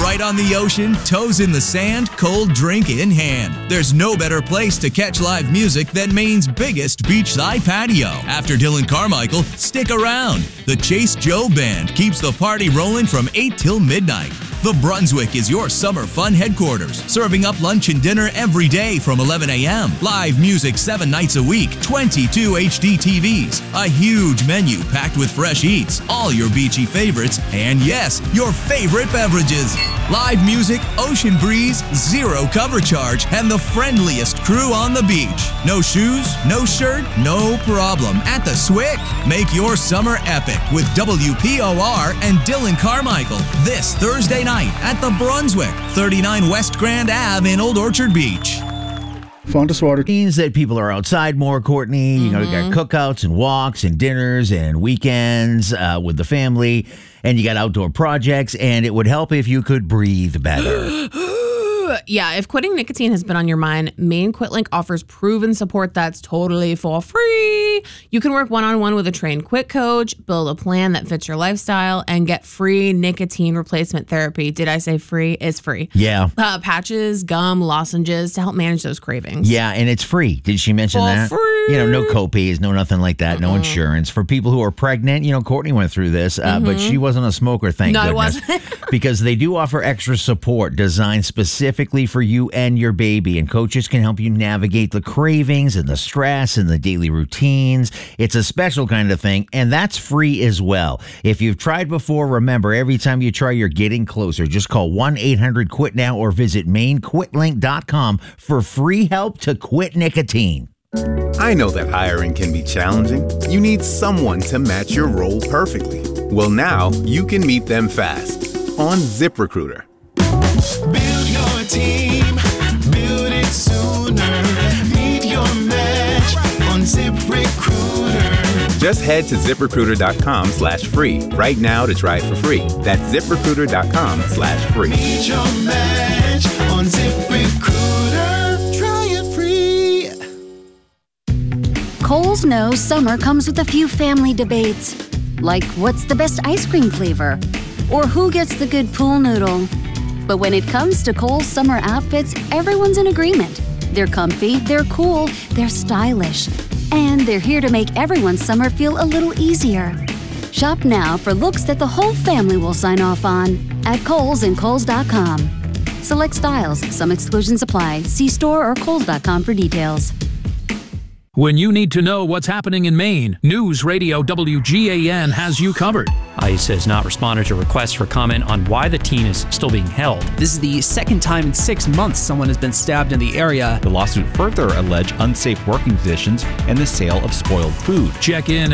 right on the ocean, toes in the sand, cold drink in hand. There's no better place to catch live music than Maine's biggest beachside patio. After Dylan Carmichael, stick around. The Chase Joe Band keeps the party rolling from 8 till midnight. The Brunswick is your summer fun headquarters, serving up lunch and dinner every day from 11 a.m. Live music 7 nights a week, 22 HD TVs, a huge menu packed with fresh eats, all your beachy favorites, and yes, your favorite beverages. Live music, ocean breeze, zero cover charge, and the friendliest crew on the beach. No shoes, no shirt, no problem. At the Swick, make your summer epic with WPOR and Dylan Carmichael this Thursday night at the Brunswick, 39 West Grand Ave in Old Orchard Beach. Fontes Water means that people are outside more, Courtney. You know, you got cookouts and walks and dinners and weekends with the family, and you got outdoor projects, and it would help if you could breathe better. Yeah, if quitting nicotine has been on your mind, Maine QuitLink offers proven support that's totally for free. You can work one-on-one with a trained quit coach, build a plan that fits your lifestyle, and get free nicotine replacement therapy. Did I say free? It's free. Yeah. Patches, gum, lozenges to help manage those cravings. Yeah, and it's free. Did she mention that? Free. You know, no copays, no nothing like that, no insurance. For people who are pregnant, you know, Courtney went through this, but she wasn't a smoker, thank goodness. No, I wasn't. Because they do offer extra support designed specifically for you and your baby, and coaches can help you navigate the cravings and the stress and the daily routines. It's a special kind of thing, and that's free as well. If you've tried before, remember, every time you try, you're getting closer. Just call 1-800-QUIT-NOW or visit MaineQuitLink.com for free help to quit nicotine. I know that hiring can be challenging. You need someone to match your role perfectly. Well, now you can meet them fast on ZipRecruiter. Build your team, build it sooner. Meet your match on ZipRecruiter. Just head to ZipRecruiter.com/free right now to try it for free. That's ZipRecruiter.com/free. Meet your match on ZipRecruiter. Try it free. Kohl's knows summer comes with a few family debates, like what's the best ice cream flavor, or who gets the good pool noodle. But when it comes to Kohl's summer outfits, everyone's in agreement. They're comfy, they're cool, they're stylish, and they're here to make everyone's summer feel a little easier. Shop now for looks that the whole family will sign off on at Kohl's and Kohls.com. Select styles, some exclusions apply. See store or Kohls.com for details. When you need to know what's happening in Maine, News Radio WGAN has you covered. ICE has not responded to requests for comment on why the teen is still being held. This is the second time in 6 months someone has been stabbed in the area. The lawsuit further alleged unsafe working conditions and the sale of spoiled food. Check in